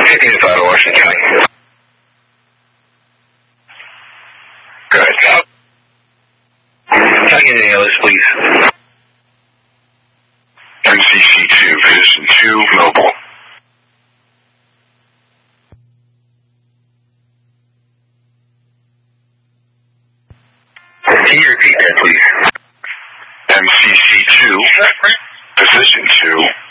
55 Washington County. Good. Can I get any others, please? MCC2, position 2, mobile. Can you repeat that, please? MCC2, position 2,